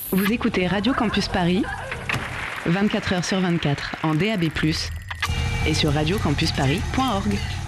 Vous écoutez Radio Campus Paris, 24h sur 24 en DAB+, et sur radiocampusparis.org.